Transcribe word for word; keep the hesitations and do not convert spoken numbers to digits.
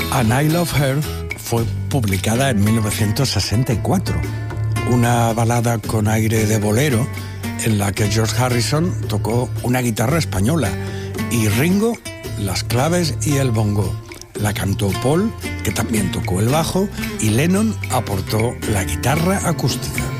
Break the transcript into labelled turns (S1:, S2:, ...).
S1: And I Love Her fue publicada en mil novecientos sesenta y cuatro, una balada con aire de bolero en la que George Harrison tocó una guitarra española y Ringo las claves y el bongo. La cantó Paul, que también tocó el bajo, y Lennon aportó la guitarra acústica.